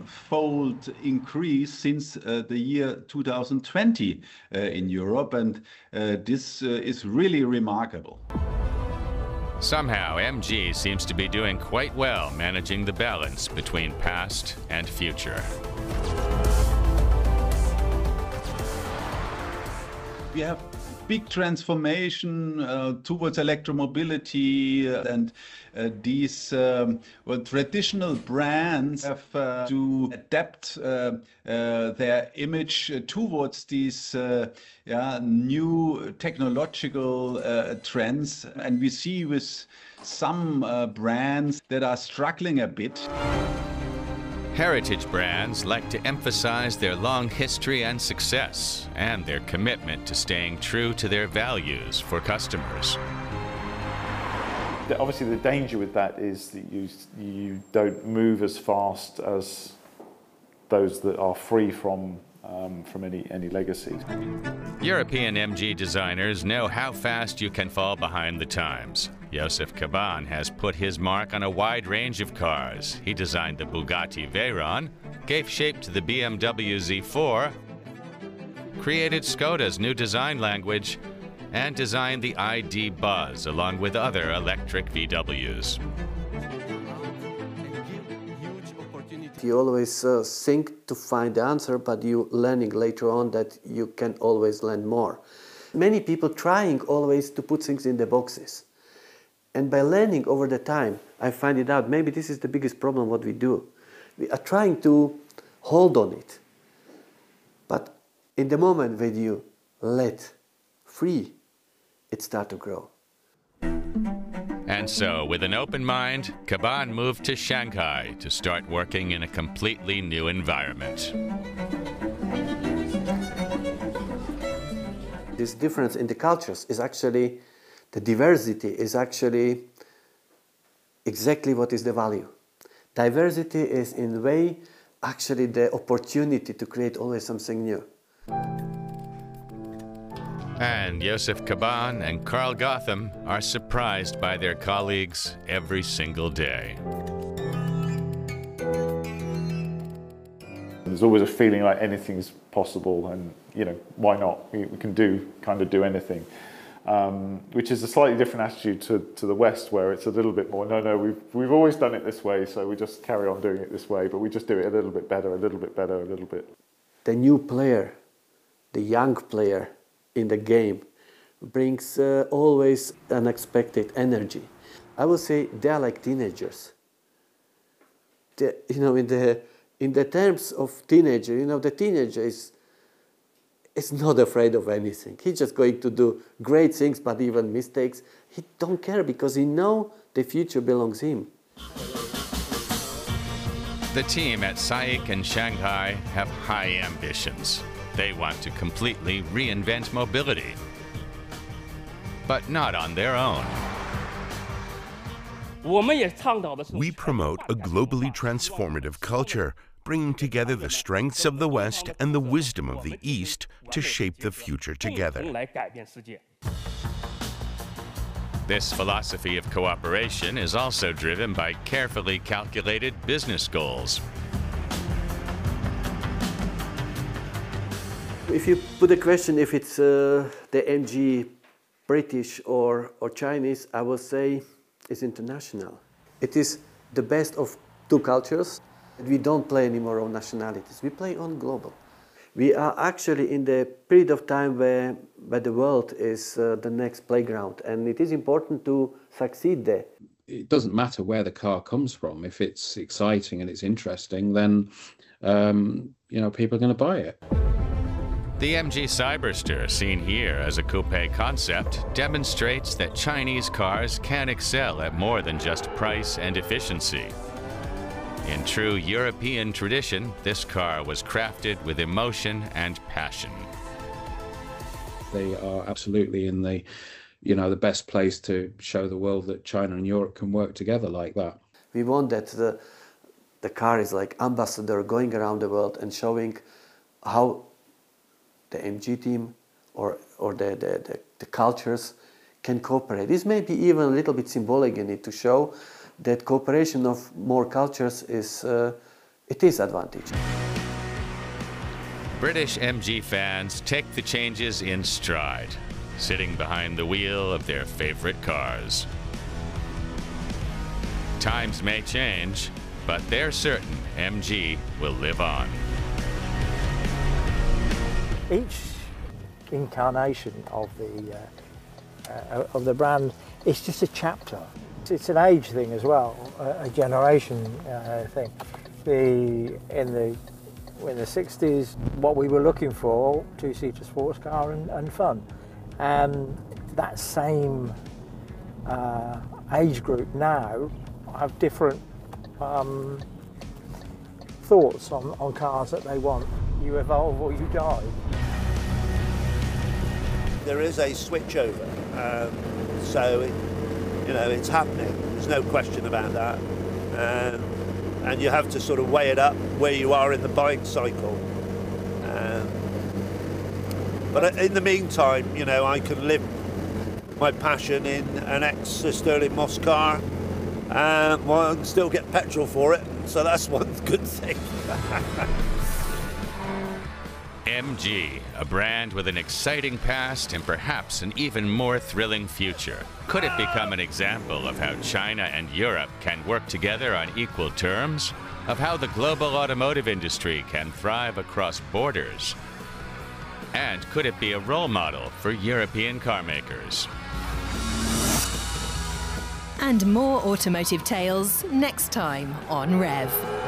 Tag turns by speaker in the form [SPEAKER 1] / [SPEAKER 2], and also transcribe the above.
[SPEAKER 1] 10-fold increase since the year 2020 in Europe, and this is really remarkable.
[SPEAKER 2] Somehow, MG seems to be doing quite well managing the balance between past and future.
[SPEAKER 1] We have big transformation towards electromobility, and these traditional brands have to adapt their image towards these new technological trends, and we see with some brands that are struggling a bit.
[SPEAKER 2] Heritage brands like to emphasize their long history and success and their commitment to staying true to their values for customers.
[SPEAKER 3] Obviously, the danger with that is that you don't move as fast as those that are free from any legacy.
[SPEAKER 2] European MG designers know how fast you can fall behind the times. Joseph Caban has put his mark on a wide range of cars. He designed the Bugatti Veyron, gave shape to the BMW Z4, created Škoda's new design language, and designed the ID. Buzz along with other electric VWs.
[SPEAKER 4] You always think to find the answer, but you're learning later on that you can always learn more. Many people trying always to put things in the boxes. And by learning over the time, I find it out, maybe this is the biggest problem what we do. We are trying to hold on it. But in the moment when you let free, it starts to grow.
[SPEAKER 2] And so, with an open mind, Caban moved to Shanghai to start working in a completely new environment.
[SPEAKER 4] This difference in the cultures is actually, the diversity is actually exactly what is the value. Diversity is in a way actually the opportunity to create always something new.
[SPEAKER 2] And Joseph Caban and Carl Gotham are surprised by their colleagues every single day.
[SPEAKER 3] There's always a feeling like anything's possible, and why not? We can do anything, which is a slightly different attitude to the West, where it's a little bit more, no, we've always done it this way, so we just carry on doing it this way, but we just do it a little bit better, a little bit better, a little bit.
[SPEAKER 4] The new player, the young player in the game brings always unexpected energy. I would say they are like teenagers. In the terms of teenager, the teenager is not afraid of anything. He's just going to do great things, but even mistakes, he don't care because he knows the future belongs to him.
[SPEAKER 2] The team at SAIC and Shanghai have high ambitions. They want to completely reinvent mobility, but not on their own.
[SPEAKER 5] We promote a globally transformative culture, bringing together the strengths of the West and the wisdom of the East to shape the future together.
[SPEAKER 2] This philosophy of cooperation is also driven by carefully calculated business goals.
[SPEAKER 4] If you put a question if it's the MG British or Chinese, I would say it's international. It is the best of two cultures. We don't play anymore on nationalities. We play on global. We are actually in the period of time where the world is the next playground, and it is important to succeed there.
[SPEAKER 6] It doesn't matter where the car comes from. If it's exciting and it's interesting, then people are going to buy it.
[SPEAKER 2] The MG Cyberster, seen here as a coupe concept, demonstrates that Chinese cars can excel at more than just price and efficiency. In true European tradition, this car was crafted with emotion and passion.
[SPEAKER 6] They are absolutely in the best place to show the world that China and Europe can work together like that.
[SPEAKER 4] We want that the car is like ambassador going around the world and showing how the MG team or the cultures can cooperate. This may be even a little bit symbolic in it to show that cooperation of more cultures is it is advantage.
[SPEAKER 2] British MG fans take the changes in stride, sitting behind the wheel of their favorite cars. Times may change, but they're certain MG will live on.
[SPEAKER 7] Each incarnation of the brand is just a chapter. It's an age thing as well, a generation thing. In the 60s, what we were looking for, two-seater sports car and fun. And that same age group now have different thoughts on cars that they want. You evolve or you die.
[SPEAKER 8] There is a switchover, so it's happening. There's no question about that, and you have to sort of weigh it up where you are in the buying cycle. But in the meantime, I can live my passion in an ex-Stirling Moss car. Well, I can still get petrol for it, so that's one good thing.
[SPEAKER 2] MG, a brand with an exciting past and perhaps an even more thrilling future. Could it become an example of how China and Europe can work together on equal terms? Of how the global automotive industry can thrive across borders? And could it be a role model for European car makers?
[SPEAKER 9] And more automotive tales next time on Rev.